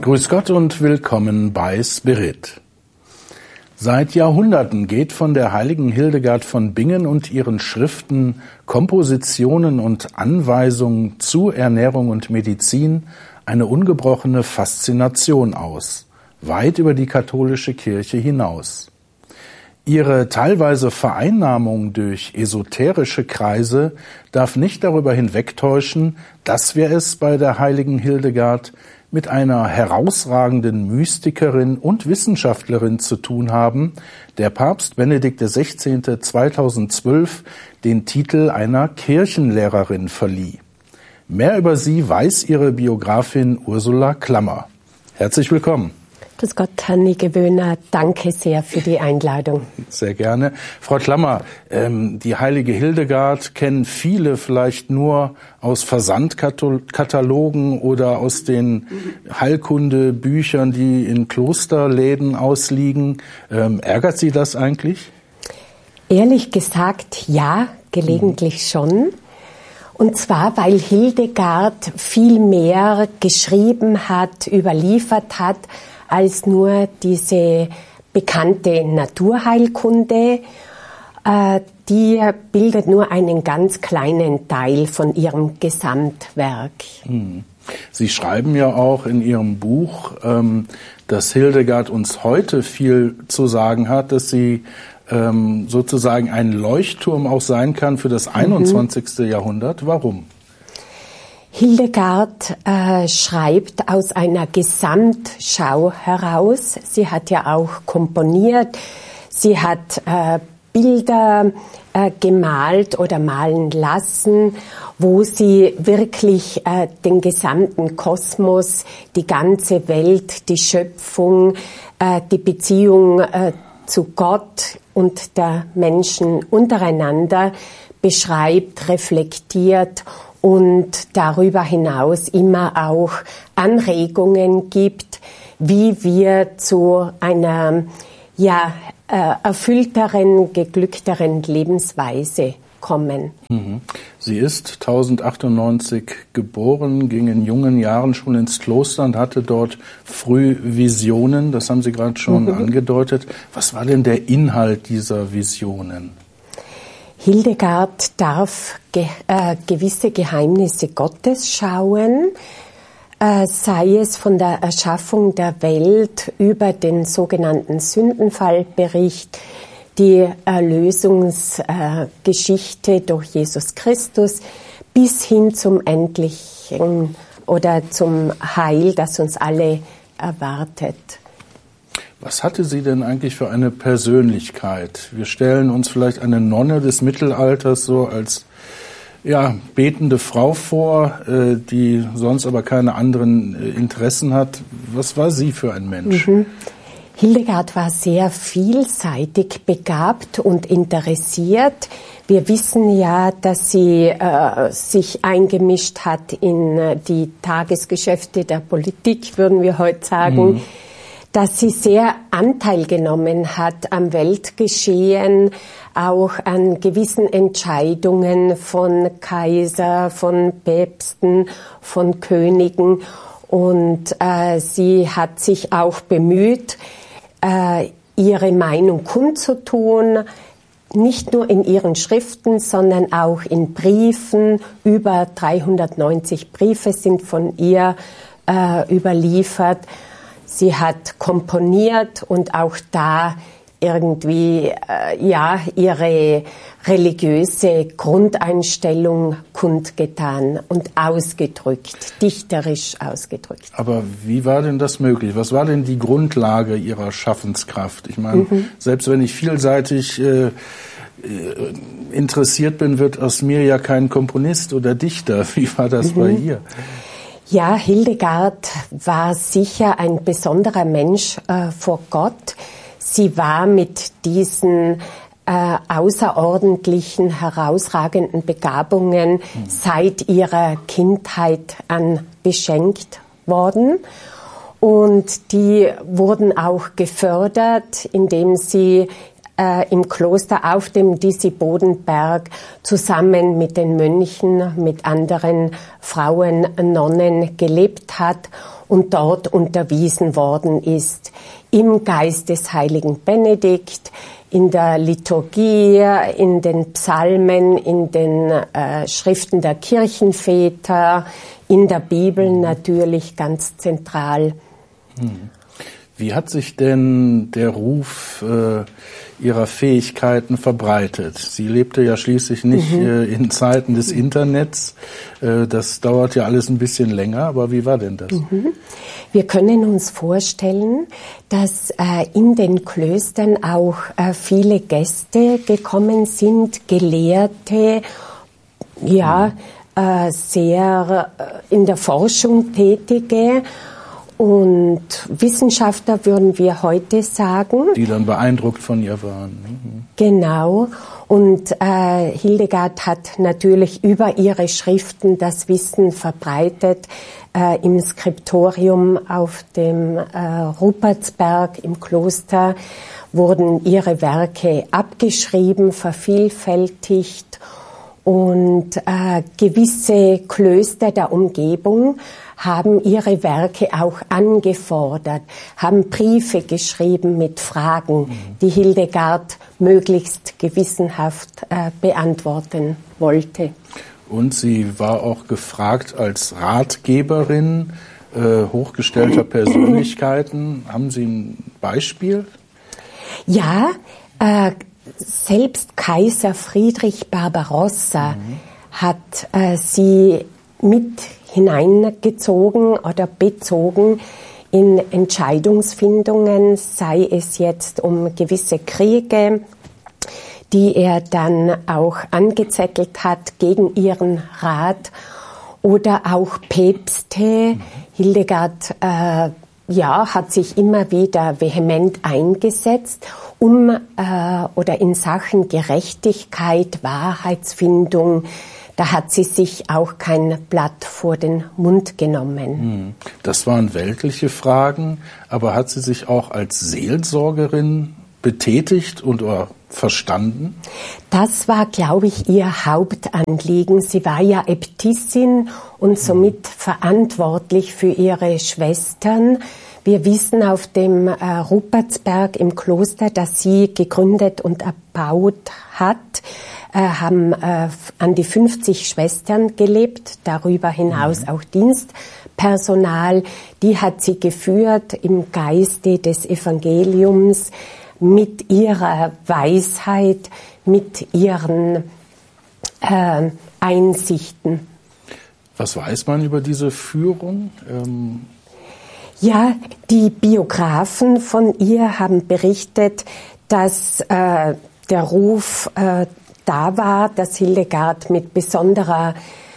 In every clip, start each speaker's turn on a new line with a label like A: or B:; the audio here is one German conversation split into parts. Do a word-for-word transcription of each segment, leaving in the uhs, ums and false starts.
A: Grüß Gott und willkommen bei Spirit. Seit Jahrhunderten geht von der heiligen Hildegard von Bingen und ihren Schriften, Kompositionen und Anweisungen zu Ernährung und Medizin eine ungebrochene Faszination aus, weit über die katholische Kirche hinaus. Ihre teilweise Vereinnahmung durch esoterische Kreise darf nicht darüber hinwegtäuschen, dass wir es bei der heiligen Hildegard mit einer herausragenden Mystikerin und Wissenschaftlerin zu tun haben, der Papst Benedikt der Sechzehnte zweitausendzwölf den Titel einer Kirchenlehrerin verlieh. Mehr über sie weiß ihre Biografin Ursula Klammer. Herzlich willkommen.
B: Grüß Gott, Herr Niegewöhner, danke sehr für die Einladung.
A: Sehr gerne. Frau Klammer, ähm, die heilige Hildegard kennen viele vielleicht nur aus Versandkatalogen oder aus den Heilkundebüchern, die in Klosterläden ausliegen. Ähm, ärgert Sie das eigentlich?
B: Ehrlich gesagt, ja, gelegentlich mhm. schon. Und zwar, weil Hildegard viel mehr geschrieben hat, überliefert hat, als nur diese bekannte Naturheilkunde. Äh, die bildet nur einen ganz kleinen Teil von ihrem Gesamtwerk.
A: Sie schreiben ja auch in Ihrem Buch, ähm, dass Hildegard uns heute viel zu sagen hat, dass sie ähm, sozusagen ein Leuchtturm auch sein kann für das einundzwanzigste Mhm. Jahrhundert. Warum?
B: Hildegard äh, schreibt aus einer Gesamtschau heraus. Sie hat ja auch komponiert. Sie hat äh, Bilder äh, gemalt oder malen lassen, wo sie wirklich äh, den gesamten Kosmos, die ganze Welt, die Schöpfung, äh, die Beziehung äh, zu Gott und der Menschen untereinander beschreibt, reflektiert und darüber hinaus immer auch Anregungen gibt, wie wir zu einer ja, äh, erfüllteren, geglückteren Lebensweise kommen.
A: Sie ist tausendachthundertachtundneunzig geboren, ging in jungen Jahren schon ins Kloster und hatte dort früh Visionen. Das haben Sie gerade schon mhm. angedeutet. Was war denn der Inhalt dieser Visionen?
B: Hildegard darf ge äh, gewisse Geheimnisse Gottes schauen, äh, sei es von der Erschaffung der Welt über den sogenannten Sündenfallbericht, die Erlösungsgeschichte äh, durch Jesus Christus bis hin zum endlichen oder zum Heil, das uns alle erwartet.
A: Was hatte sie denn eigentlich für eine Persönlichkeit? Wir stellen uns vielleicht eine Nonne des Mittelalters so als ja, betende Frau vor, äh, die sonst aber keine anderen äh, Interessen hat. Was war sie für ein Mensch?
B: Mhm. Hildegard war sehr vielseitig begabt und interessiert. Wir wissen ja, dass sie äh, sich eingemischt hat in äh, die Tagesgeschäfte der Politik, würden wir heute sagen. Mhm. Dass sie sehr Anteil genommen hat am Weltgeschehen, auch an gewissen Entscheidungen von Kaiser, von Päpsten, von Königen. Und äh, sie hat sich auch bemüht, äh, ihre Meinung kundzutun, nicht nur in ihren Schriften, sondern auch in Briefen. Über dreihundertneunzig Briefe sind von ihr äh, überliefert. Sie hat komponiert und auch da irgendwie äh, ja ihre religiöse Grundeinstellung kundgetan und ausgedrückt, dichterisch ausgedrückt.
A: Aber wie war denn das möglich? Was war denn die Grundlage ihrer Schaffenskraft? Ich meine, mhm. selbst wenn ich vielseitig äh, interessiert bin, wird aus mir ja kein Komponist oder Dichter. Wie war das mhm. bei ihr?
B: Ja, Hildegard war sicher ein besonderer Mensch äh, vor Gott. Sie war mit diesen äh, außerordentlichen, herausragenden Begabungen mhm. seit ihrer Kindheit an beschenkt worden. Und die wurden auch gefördert, indem sie äh, im Kloster auf dem Disibodenberg zusammen mit den Mönchen, mit anderen Frauen, Nonnen gelebt hat und dort unterwiesen worden ist im Geist des heiligen Benedikt, in der Liturgie, in den Psalmen, in den äh, Schriften der Kirchenväter, in der Bibel natürlich ganz zentral.
A: Wie hat sich denn der Ruf äh, Ihrer Fähigkeiten verbreitet? Sie lebte ja schließlich nicht mhm. äh, in Zeiten des Internets. Äh, das dauert ja alles ein bisschen länger, aber wie war denn das?
B: Mhm. Wir können uns vorstellen, dass äh, in den Klöstern auch äh, viele Gäste gekommen sind, Gelehrte, ja, mhm. äh, sehr äh, in der Forschung Tätige. Und Wissenschaftler würden wir heute sagen.
A: Die dann beeindruckt von ihr waren. Mhm.
B: Genau. Und äh, Hildegard hat natürlich über ihre Schriften das Wissen verbreitet. Äh, im Skriptorium auf dem äh, Rupertsberg im Kloster wurden ihre Werke abgeschrieben, vervielfältigt. Und äh, gewisse Klöster der Umgebung haben ihre Werke auch angefordert, haben Briefe geschrieben mit Fragen, mhm. die Hildegard möglichst gewissenhaft äh, beantworten wollte.
A: Und sie war auch gefragt als Ratgeberin äh, hochgestellter Persönlichkeiten. Haben Sie ein Beispiel?
B: Ja, äh, selbst Kaiser Friedrich Barbarossa mhm. hat äh, sie mit hineingezogen oder bezogen in Entscheidungsfindungen, sei es jetzt um gewisse Kriege, die er dann auch angezettelt hat gegen ihren Rat, oder auch Päpste. Hildegard äh, ja, hat sich immer wieder vehement eingesetzt, um äh, oder in Sachen Gerechtigkeit, Wahrheitsfindung. Da hat sie sich auch kein Blatt vor den Mund genommen.
A: Das waren weltliche Fragen, aber hat sie sich auch als Seelsorgerin betätigt und oder verstanden? Das
B: war, glaube ich, ihr Hauptanliegen. Sie war ja Äbtissin und somit mhm. verantwortlich für ihre Schwestern. Wir wissen auf dem äh, Rupertsberg im Kloster, das sie gegründet und erbaut hat, äh, haben äh, an die fünfzig Schwestern gelebt, darüber hinaus mhm. auch Dienstpersonal. Die hat sie geführt im Geiste des Evangeliums, mit ihrer Weisheit, mit ihren äh, Einsichten.
A: Was weiß man über diese Führung? Ähm
B: Ja, die Biografen von ihr haben berichtet, dass äh, der Ruf äh, da war, dass Hildegard mit besonderer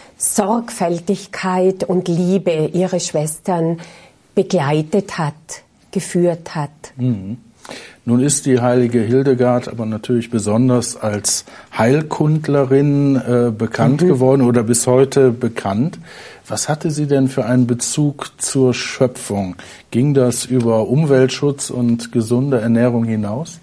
B: Sorgfältigkeit und Liebe ihre Schwestern begleitet hat, geführt hat.
A: Mhm. Nun ist die heilige Hildegard aber natürlich besonders als Heilkundlerin äh, bekannt mhm. geworden oder bis heute bekannt. Was hatte sie denn für einen Bezug zur Schöpfung? Ging das über Umweltschutz und gesunde Ernährung hinaus?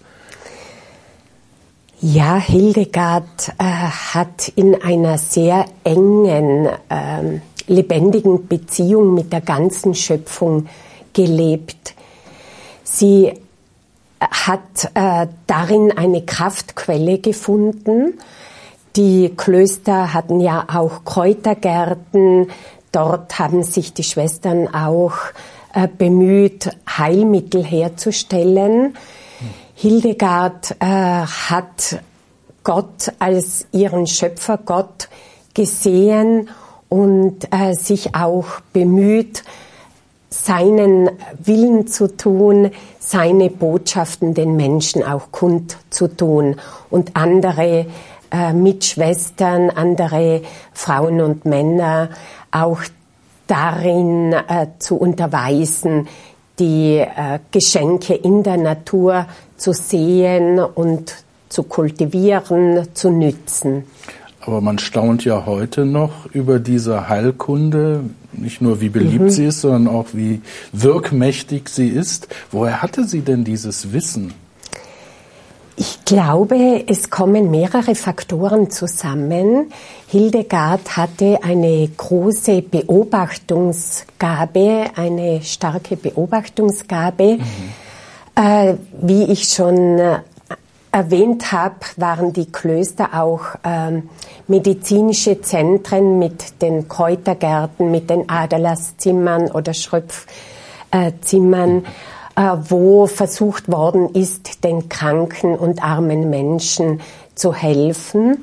B: Ja, Hildegard äh, hat in einer sehr engen, äh, lebendigen Beziehung mit der ganzen Schöpfung gelebt. Sie hat äh, darin eine Kraftquelle gefunden. Die Klöster hatten ja auch Kräutergärten. Dort haben sich die Schwestern auch äh, bemüht, Heilmittel herzustellen. Hm. Hildegard äh, hat Gott als ihren Schöpfergott gesehen und äh, sich auch bemüht, seinen Willen zu tun, seine Botschaften den Menschen auch kundzutun und andere äh, Mitschwestern, andere Frauen und Männer auch darin äh, zu unterweisen, die äh, Geschenke in der Natur zu sehen und zu kultivieren, zu nützen.
A: Aber man staunt ja heute noch über diese Heilkunde, nicht nur wie beliebt mhm. sie ist, sondern auch wie wirkmächtig sie ist. Woher hatte sie denn dieses Wissen?
B: Ich glaube, es kommen mehrere Faktoren zusammen. Hildegard hatte eine große Beobachtungsgabe, eine starke Beobachtungsgabe. Mhm. Äh, wie ich schon äh, erwähnt habe, waren die Klöster auch äh, medizinische Zentren mit den Kräutergärten, mit den Aderlasszimmern oder Schröpfzimmern. Mhm. wo versucht worden ist, den kranken und armen Menschen zu helfen.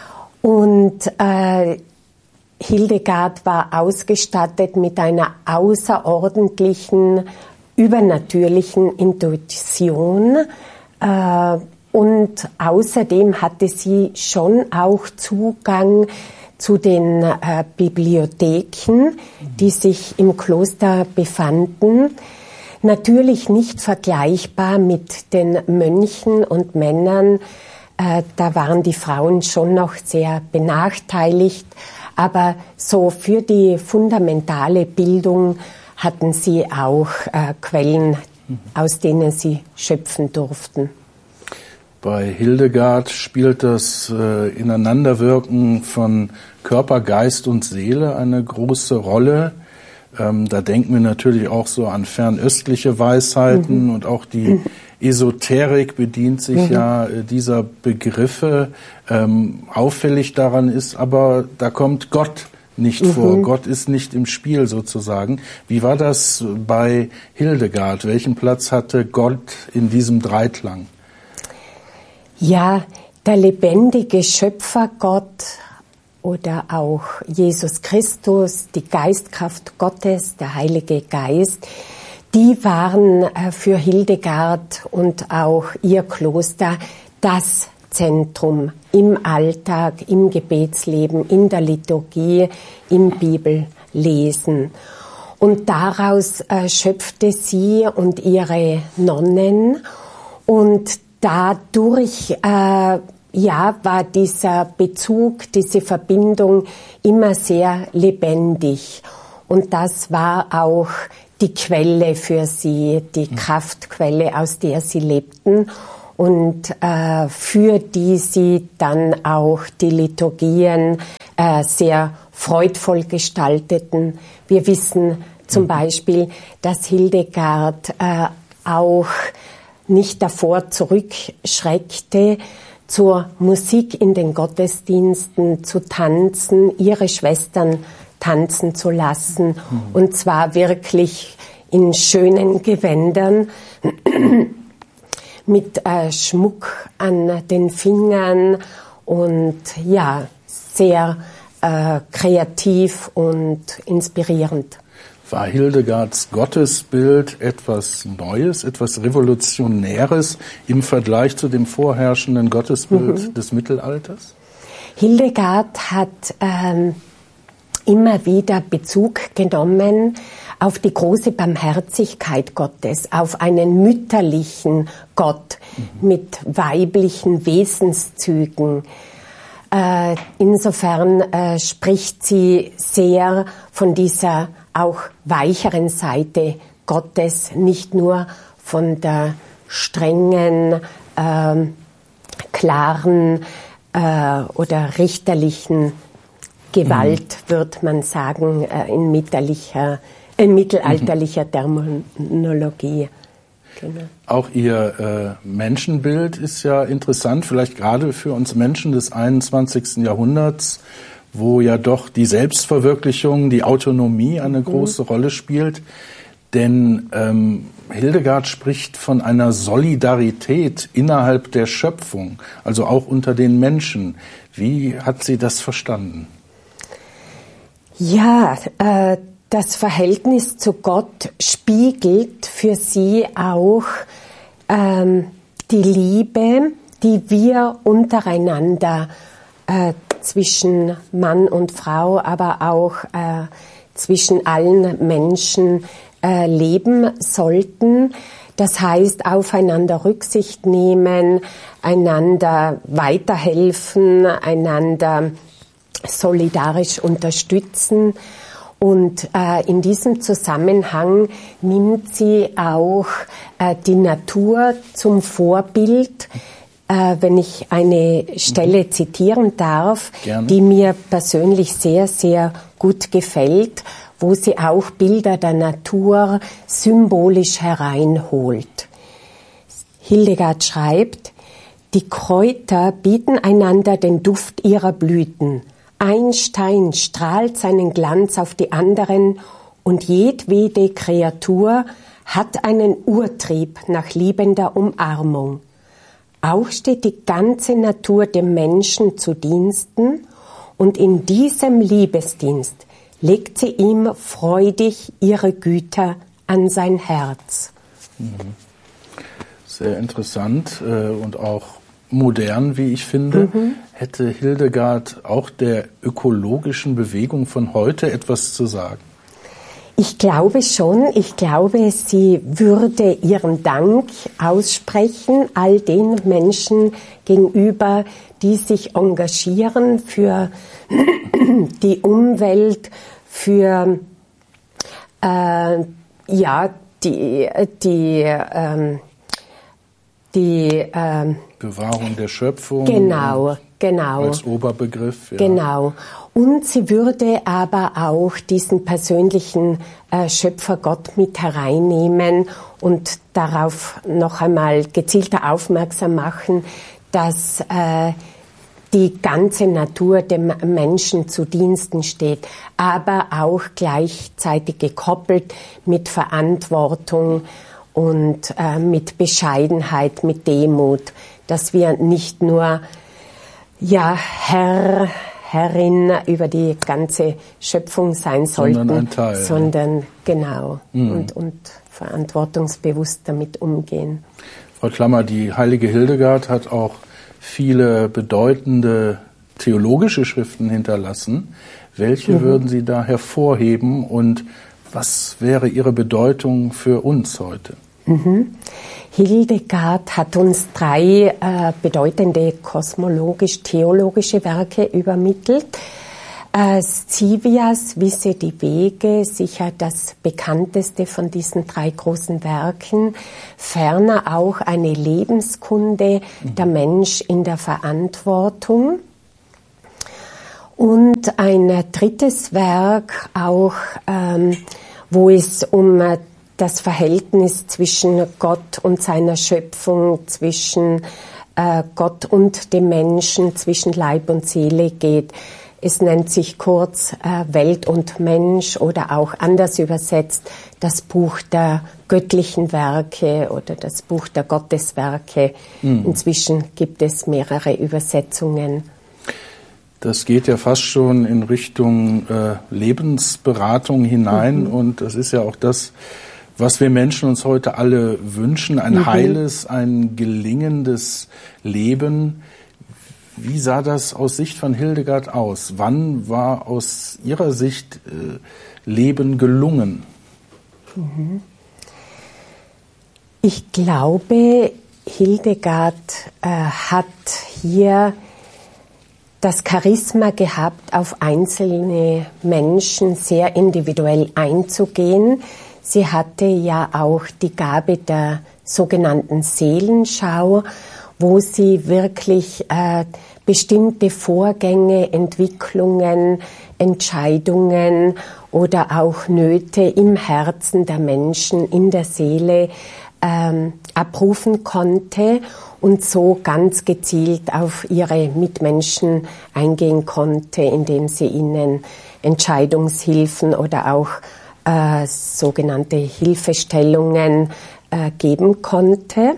B: Und äh, Hildegard war ausgestattet mit einer außerordentlichen, übernatürlichen Intuition. Äh, und außerdem hatte sie schon auch Zugang zu den äh, Bibliotheken, die sich im Kloster befanden. Natürlich nicht vergleichbar mit den Mönchen und Männern. Äh, da waren die Frauen schon noch sehr benachteiligt. Aber so für die fundamentale Bildung hatten sie auch äh, Quellen, aus denen sie schöpfen durften.
A: Bei Hildegard spielt das äh, Ineinanderwirken von Körper, Geist und Seele eine große Rolle. Ähm, da denken wir natürlich auch so an fernöstliche Weisheiten mhm. und auch die Esoterik bedient sich mhm. ja äh, dieser Begriffe. Ähm, auffällig daran ist aber, da kommt Gott nicht mhm. vor. Gott ist nicht im Spiel sozusagen. Wie war das bei Hildegard? Welchen Platz hatte Gott in diesem Dreiklang?
B: Ja, der lebendige Schöpfergott oder auch Jesus Christus, die Geistkraft Gottes, der Heilige Geist, die waren für Hildegard und auch ihr Kloster das Zentrum im Alltag, im Gebetsleben, in der Liturgie, im Bibellesen. Und daraus äh, schöpfte sie und ihre Nonnen, und dadurch äh, ja, war dieser Bezug, diese Verbindung immer sehr lebendig. Und das war auch die Quelle für sie, die Kraftquelle, aus der sie lebten und äh, für die sie dann auch die Liturgien äh, sehr freudvoll gestalteten. Wir wissen zum Beispiel, dass Hildegard äh, auch nicht davor zurückschreckte, zur Musik in den Gottesdiensten zu tanzen, ihre Schwestern tanzen zu lassen, mhm. und zwar wirklich in schönen Gewändern, mit äh, Schmuck an den Fingern und ja, sehr äh, kreativ und inspirierend.
A: War Hildegards Gottesbild etwas Neues, etwas Revolutionäres im Vergleich zu dem vorherrschenden Gottesbild mhm. des Mittelalters?
B: Hildegard hat ähm, immer wieder Bezug genommen auf die große Barmherzigkeit Gottes, auf einen mütterlichen Gott mhm. mit weiblichen Wesenszügen. Äh, insofern äh, spricht sie sehr von dieser auch weicheren Seite Gottes, nicht nur von der strengen, äh, klaren äh, oder richterlichen Gewalt, mhm. wird man sagen, äh, in mittelalterlicher, äh, mittelalterlicher mhm. Terminologie. Genau.
A: Auch Ihr äh, Menschenbild ist ja interessant, vielleicht gerade für uns Menschen des einundzwanzigsten Jahrhunderts, wo ja doch die Selbstverwirklichung, die Autonomie eine große mhm. Rolle spielt. Denn ähm, Hildegard spricht von einer Solidarität innerhalb der Schöpfung, also auch unter den Menschen. Wie hat sie das verstanden?
B: Ja, äh, das Verhältnis zu Gott spiegelt für sie auch ähm, die Liebe, die wir untereinander äh, zwischen Mann und Frau, aber auch äh, zwischen allen Menschen äh, leben sollten. Das heißt, aufeinander Rücksicht nehmen, einander weiterhelfen, einander solidarisch unterstützen. Und äh, in diesem Zusammenhang nimmt sie auch äh, die Natur zum Vorbild, äh, wenn ich eine Stelle mhm. zitieren darf,
A: Gerne.
B: Die mir persönlich sehr, sehr gut gefällt, wo sie auch Bilder der Natur symbolisch hereinholt. Hildegard schreibt, die Kräuter bieten einander den Duft ihrer Blüten. Ein Stein strahlt seinen Glanz auf die anderen und jedwede Kreatur hat einen Urtrieb nach liebender Umarmung. Auch steht die ganze Natur dem Menschen zu Diensten und in diesem Liebesdienst legt sie ihm freudig ihre Güter an sein Herz.
A: Sehr interessant und auch modern, wie ich finde. Mhm. Hätte Hildegard auch der ökologischen Bewegung von heute etwas zu sagen?
B: Ich glaube schon. Ich glaube, sie würde ihren Dank aussprechen all den Menschen gegenüber, die sich engagieren für die Umwelt, für äh, ja die die ähm, die ähm,
A: Bewahrung der Schöpfung.
B: Genau, genau.
A: Als Oberbegriff. Ja.
B: Genau. Und sie würde aber auch diesen persönlichen äh, Schöpfergott mit hereinnehmen und darauf noch einmal gezielter aufmerksam machen, dass äh, die ganze Natur dem Menschen zu Diensten steht, aber auch gleichzeitig gekoppelt mit Verantwortung und äh, mit Bescheidenheit, mit Demut, dass wir nicht nur ja Herr, Herrin über die ganze Schöpfung sein sollten,
A: sondern ein Teil,
B: sondern genau mhm. und, und verantwortungsbewusst damit umgehen.
A: Frau Klammer, die heilige Hildegard hat auch viele bedeutende theologische Schriften hinterlassen. Welche mhm. würden Sie da hervorheben und was wäre ihre Bedeutung für uns heute?
B: Mhm. Hildegard hat uns drei äh, bedeutende kosmologisch-theologische Werke übermittelt. Äh, Scivias Wisse die Wege, sicher das bekannteste von diesen drei großen Werken. Ferner auch eine Lebenskunde, mhm. der Mensch in der Verantwortung. Und ein drittes Werk auch, ähm, wo es um äh, das Verhältnis zwischen Gott und seiner Schöpfung, zwischen äh, Gott und dem Menschen, zwischen Leib und Seele geht. Es nennt sich kurz äh, Welt und Mensch oder auch anders übersetzt das Buch der göttlichen Werke oder das Buch der Gotteswerke. Mhm. Inzwischen gibt es mehrere Übersetzungen.
A: Das geht ja fast schon in Richtung äh, Lebensberatung hinein mhm. und das ist ja auch das, was wir Menschen uns heute alle wünschen, ein mhm. heiles, ein gelingendes Leben. Wie sah das aus Sicht von Hildegard aus? Wann war aus Ihrer Sicht äh, Leben gelungen?
B: Mhm. Ich glaube, Hildegard äh, hat hier das Charisma gehabt, auf einzelne Menschen sehr individuell einzugehen. Sie hatte ja auch die Gabe der sogenannten Seelenschau, wo sie wirklich äh, bestimmte Vorgänge, Entwicklungen, Entscheidungen oder auch Nöte im Herzen der Menschen, in der Seele ähm, abrufen konnte und so ganz gezielt auf ihre Mitmenschen eingehen konnte, indem sie ihnen Entscheidungshilfen oder auch äh, sogenannte Hilfestellungen äh, geben konnte.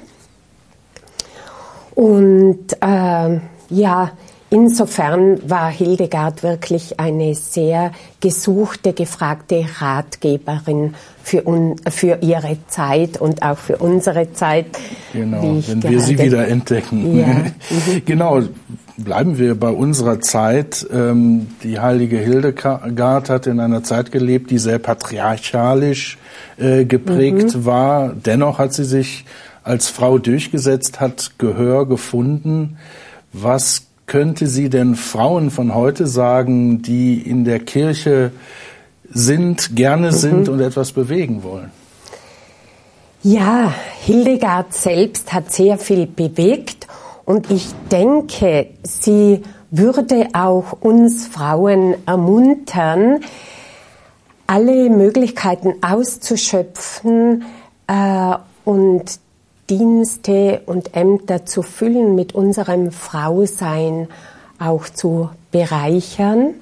B: Und äh, ja, insofern war Hildegard wirklich eine sehr gesuchte, gefragte Ratgeberin für, un, für ihre Zeit und auch für unsere Zeit.
A: Genau, wenn wir sie wieder entdecken.
B: Ja.
A: Genau, bleiben wir bei unserer Zeit. Die heilige Hildegard hat in einer Zeit gelebt, die sehr patriarchalisch geprägt mhm. war. Dennoch hat sie sich als Frau durchgesetzt, hat Gehör gefunden. Was könnte sie denn Frauen von heute sagen, die in der Kirche sind, gerne mhm. sind und etwas bewegen wollen?
B: Ja, Hildegard selbst hat sehr viel bewegt Und ich denke, sie würde auch uns Frauen ermuntern, alle Möglichkeiten auszuschöpfen äh, und Dienste und Ämter zu füllen, mit unserem Frausein auch zu bereichern.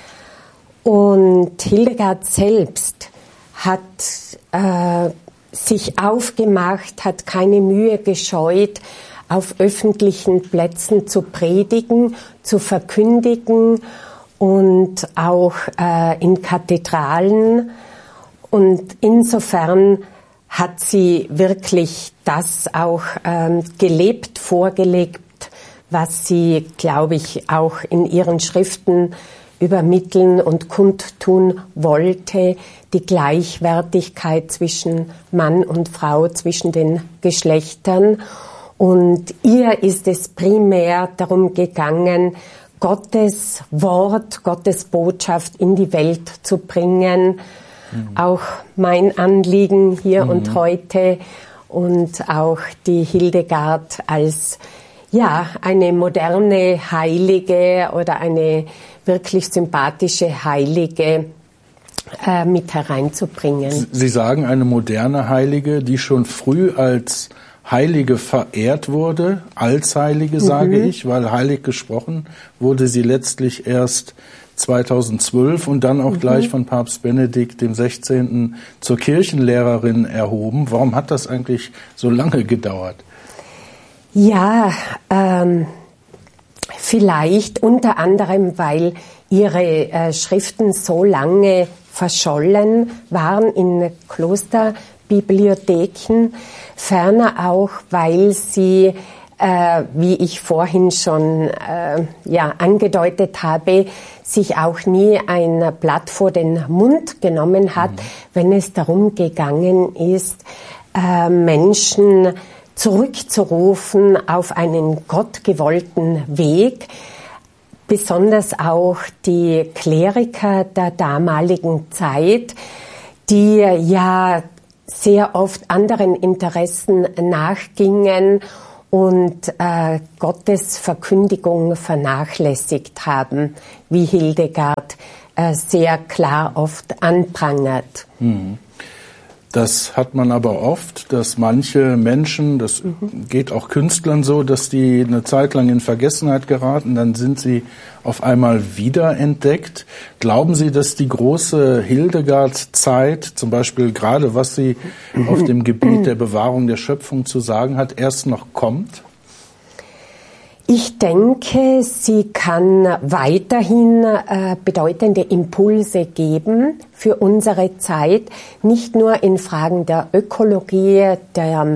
B: Und Hildegard selbst hat äh, sich aufgemacht, hat keine Mühe gescheut, auf öffentlichen Plätzen zu predigen, zu verkündigen und auch äh, in Kathedralen. Und insofern hat sie wirklich das auch ähm, gelebt, vorgelebt, was sie, glaube ich, auch in ihren Schriften übermitteln und kundtun wollte, die Gleichwertigkeit zwischen Mann und Frau, zwischen den Geschlechtern. Und ihr ist es primär darum gegangen, Gottes Wort, Gottes Botschaft in die Welt zu bringen. Mhm. Auch mein Anliegen hier mhm. und heute und auch die Hildegard als ja eine moderne Heilige oder eine wirklich sympathische Heilige äh, mit hereinzubringen.
A: Sie sagen eine moderne Heilige, die schon früh als Heilige verehrt wurde, als Heilige sage mhm. ich, weil heilig gesprochen wurde sie letztlich erst zweitausendzwölf und dann auch mhm. gleich von Papst Benedikt dem Sechzehnten zur Kirchenlehrerin erhoben. Warum hat das eigentlich so lange gedauert?
B: Ja, ähm, vielleicht unter anderem, weil ihre äh, Schriften so lange verschollen waren in Klosterbibliotheken, ferner auch, weil sie, äh, wie ich vorhin schon äh, ja, angedeutet habe, sich auch nie ein Blatt vor den Mund genommen hat, mhm. wenn es darum gegangen ist, äh, Menschen zurückzurufen auf einen gottgewollten Weg. Besonders auch die Kleriker der damaligen Zeit, die ja sehr oft anderen Interessen nachgingen und äh, Gottes Verkündigung vernachlässigt haben, wie Hildegard äh, sehr klar oft anprangert.
A: Mhm. Das hat man aber oft, dass manche Menschen, das mhm. geht auch Künstlern so, dass die eine Zeit lang in Vergessenheit geraten, dann sind sie auf einmal wiederentdeckt. Glauben Sie, dass die große Hildegard-Zeit, zum Beispiel gerade was sie auf dem Gebiet der Bewahrung der Schöpfung zu sagen hat, erst noch kommt?
B: Ich denke, sie kann weiterhin äh, bedeutende Impulse geben für unsere Zeit, nicht nur in Fragen der Ökologie, der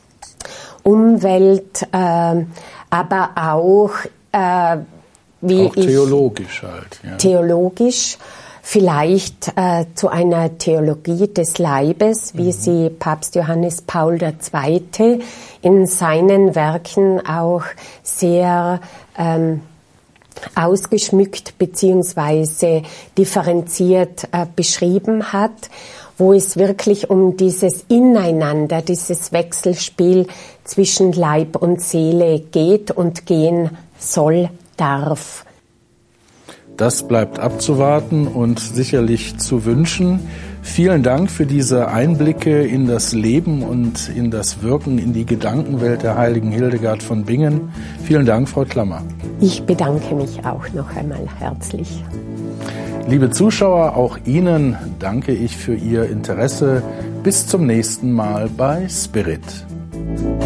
B: Umwelt, äh, aber auch, äh, wie
A: auch theologisch ich, halt. Ja.
B: Theologisch, vielleicht äh, zu einer Theologie des Leibes, wie mhm. sie Papst Johannes Paul der Zweite in seinen Werken auch sehr ähm, ausgeschmückt beziehungsweise differenziert äh, beschrieben hat, wo es wirklich um dieses Ineinander, dieses Wechselspiel zwischen Leib und Seele geht und gehen soll, darf.
A: Das bleibt abzuwarten und sicherlich zu wünschen. Vielen Dank für diese Einblicke in das Leben und in das Wirken, in die Gedankenwelt der heiligen Hildegard von Bingen. Vielen Dank, Frau Klammer.
B: Ich bedanke mich auch noch einmal herzlich.
A: Liebe Zuschauer, auch Ihnen danke ich für Ihr Interesse. Bis zum nächsten Mal bei Spirit.